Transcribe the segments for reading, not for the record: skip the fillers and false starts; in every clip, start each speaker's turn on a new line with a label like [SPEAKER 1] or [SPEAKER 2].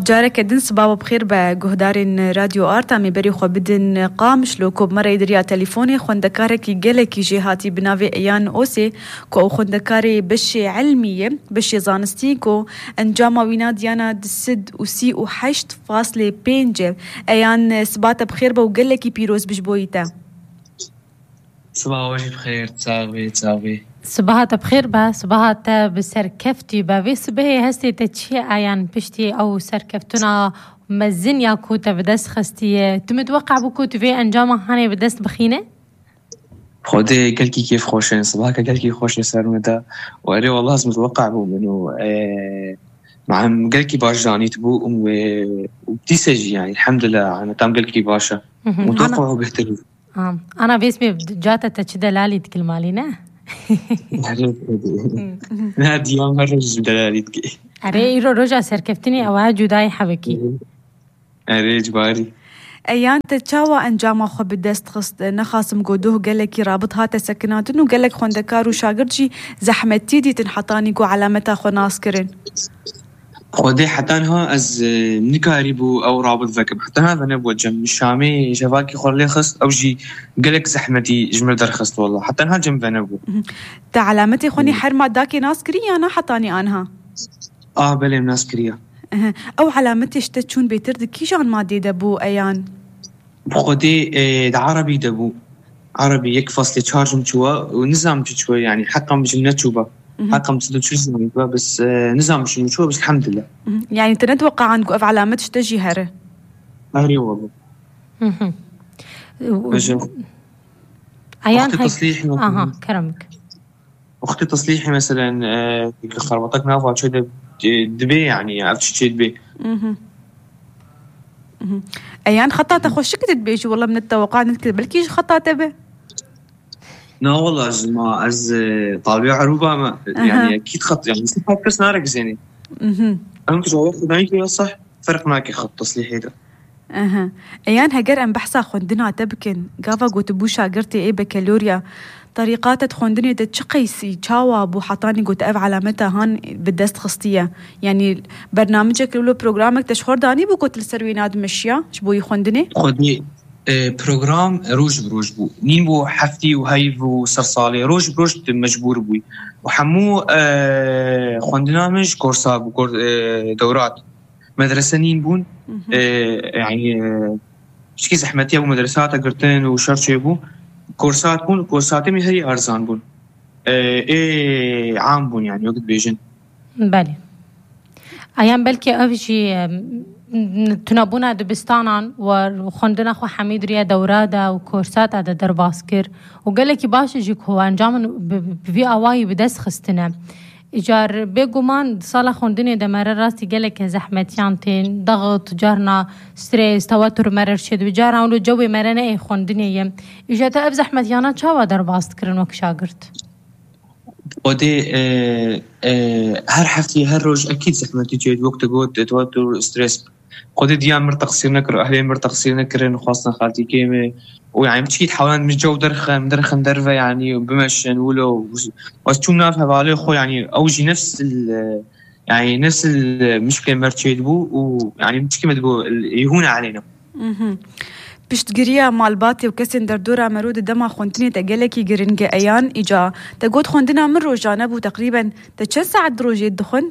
[SPEAKER 1] جارك دن صباح بخير بجهدارين راديو آرتا مبري خو بدن قامش لو كوب مرة يدريا تليفوني خندكارك يجلك جهاتي بنافي ايان اوسي كو خندكاري بشي علمية بشي زانستيكو انجاما وينا ديانا دسد وسي وحشت فاصلة بينجل ايان صباح بخير بوجلك بيروز بجبويتا.
[SPEAKER 2] صباح وجه بخير تساوي
[SPEAKER 3] صباحات بخير با صباحات بسر كفتي با صبحي هستي تشي ايان بشتي او سر كفتنا مزن يا كوتا بدس خستي تمتوقع بكوت في انجامه هاني بدس بخينه
[SPEAKER 2] خودي قالكي كيف خوشين صباحك قالكي خوشين صار متى واري والله متوقع بو انه مع قالكي باشاني تبو وبتسجي يعني الحمد لله انا تام قالكي باشا متوقع بهتري
[SPEAKER 3] انا باسمي جاتا تشدلالي كل مالينا
[SPEAKER 2] نادي يوم رجع دلاليتك
[SPEAKER 3] أري رجع سركفتني أو جداي حبكي
[SPEAKER 2] أري جباري
[SPEAKER 1] أيان تتشاوى أنجاما خو بدست خص نخاسم قدوه قالك رابط هاتا سكنات إنه قالك خندكار وشاقرجي زحمة تيدي تنحطاني قو علامتها خو ناسكرين
[SPEAKER 2] خودي حتى أنها از نكاريبو أو رابط ذاك حتى هذا نبوجه الشامي جواكي خلي خص أو جي قالك زحمتي جمل درخصت والله حتى أنها جنب نبو
[SPEAKER 1] تا علامتي خوني حرمة داكي ناسكري أنا حطاني أنها
[SPEAKER 2] بلي ناسكريا
[SPEAKER 1] أو علامتي اشتتشون بيترد كيشان ما دي دبو أيان
[SPEAKER 2] خودي عربي دبو عربي يكفصل تشارج مشوا ونظام شوي يعني حقا مش نتشوبه حقا مسدود بس نظام شو بس الحمد لله
[SPEAKER 1] يعني تنتوقع عنك أف علامات تجي هره
[SPEAKER 2] هري والله
[SPEAKER 3] أيان
[SPEAKER 2] أختي تصليحي
[SPEAKER 3] كرمك
[SPEAKER 2] أختي تصليحي مثلا خربطك نافع شو دبي يعني عرفت شو دبي
[SPEAKER 1] أيان خطأت أخو شكت دبيش والله من التوقع نكتب بلكيش خطأت به
[SPEAKER 2] لا والله از طالبي عروبة يعني أكيد خط يعني صحة بس نارك يعني أنا كنت جواب خداني صح فرق معك خط تصليحي ده
[SPEAKER 1] أيان هجر أن بحثا خندنا تبكن قافا قوت بوشا قرتي إيه بكالوريا طريقات تخندني تتشقيسي تشاوا بو حطاني قوت أف علامتها هان بدست خصتية يعني برنامجك لولو برنامجك تشخور داني بو قوت السروينات مشيا شبو يخندني
[SPEAKER 2] خدني بروجرام روج بروج بو نين بو حفتي وهيف وصرصالي روج بروج مجبور بوي وحمو خندنا مش كورسات دورات مدرسة نين بون يعني شكي زحمتي أبو مدرسات أقرتين وشرط يبو كورسات بون كورساتي من هي أرزان بون عام بون يعني وقت بيجن
[SPEAKER 3] بالي أيام بلكي أفجي تنابونا دبستانان وخندنا خو حميد ريا دورادا وكورسات هذا درباسكر وقال لك باش يجيك هو انجام بفي اواي بدس خستنا اجار بيغومان صالح خندني دمر راسي قال لك زحمتيانتين ضغط جارنا ستريس توتر مرر شد وجارنا ولو جوي مرنا خندني اجت اب زحمتيانا تشوا درباسكر وك شاغرت
[SPEAKER 2] ودي هر حفتي هر روج اكيد زحمتي جيد وقت قوت توتر ستريس قدي ديان مرتقصير نكر أهلي مرتقصير نكرن خاصة خالتي كيمة ويعني بتشيد حوالي من جو درخم درفة يعني بمشن ولو وستون نافها بالي خو يعني أوجي نفس يعني نفس المشكلة مرتشيد بو ويعني مشكلة تقو يهون علينا
[SPEAKER 1] بشتقريا مالباتي وكسن دردورة مرود دما خونتني تقلكي جرنجة أيان إجا تقود خونتنا من روجانب تقريبا تشسع دروجي الدخند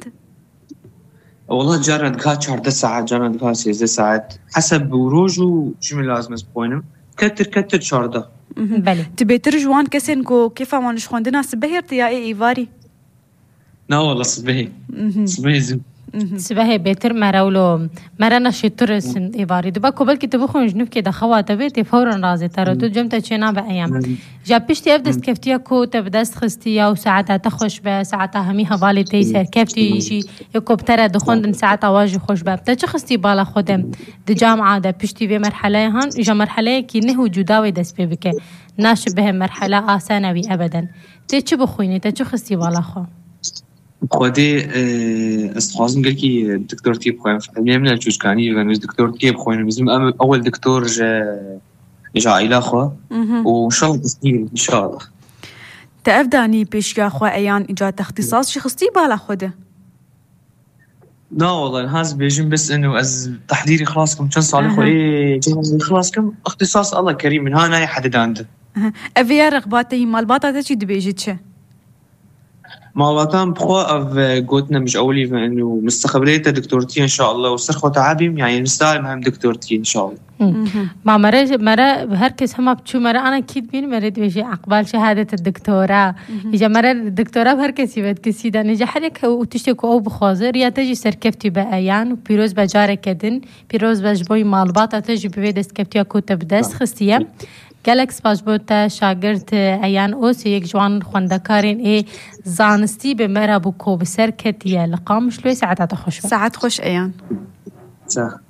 [SPEAKER 2] والله جارنا دقات 4 ساعات جارنا دقات 6 ساعات حسب وروجو شو من لازم اسبوعين كتر 4
[SPEAKER 3] بله
[SPEAKER 1] تبي ترجوان كسنكو كيف ما نشخوندنا سبهي ارتياء ايفاري
[SPEAKER 2] لا والله سبهي زين
[SPEAKER 3] سبهي بيتر مراولو مرنا شتر سن ايفاري دبكو بلكي تبخون جنوب كده خواتة بيتي فورا رازي ترى تو جمتا تشينا بأيام جابشتي افدست كفتيا كو تبدست خستيا وساعتها تخش ساعتها هميها بالي تيسر كفتي يجي يكو بترى دخوندن ساعتها واجي خوش باب تاچ خستي بالا خودم د جامعة دا بشتي في مرحلة هان اجا مرحلة كي نهو جداوي دست بيبكي ناشبه مرحلة ثانوي ابدا تاچ بخويني تاچ خستي بالا خو
[SPEAKER 2] خودي استخدام قالكي دكتور تيب خوين فعليا من الجوج كاني يعني دكتور تيب خوين لازم اول دكتور جا الى خو وان شاء الله تسجيل ان شاء الله
[SPEAKER 1] تأفداني بيش يا خو ايان اجا اختصاص شخصي بالا خوده
[SPEAKER 2] لا والله هاز بيجن بس انه از تحضيري خلاص كم كان صالح ايه خلاص كم اختصاص الله كريم من هنا يحدد عنده
[SPEAKER 1] افيا رغباتي مالباتا تجي دبيجتش
[SPEAKER 2] مالباتان بخوا اف قوتنا مش اولي فانه مستقبليته دكتورتي ان شاء الله وسرخو تعبيم يعني مستاهل هم دكتورتي ان شاء الله.
[SPEAKER 3] ما مرة هركز هم بتشو مرة أنا أكيد بين مرة بيجي أقبال شهادة الدكتوراه إجا مرة الدكتوراه بهركز يبد كسيدا نجا حرك وتشتكو أو بخازر يا تجي سركفتي بأيان وبيروز بجارة كدن بيروز بجبوي مالباطة تجي ببيدست كفتيا كوتا بدست خستيا گلکس باجبوتا شاگرد ایان اوسی یک جوان خواندکارین ای زانستی به مرا بو کو بسر کتیه لقامش لوی ساعت خوش
[SPEAKER 1] ساعت خوش ایان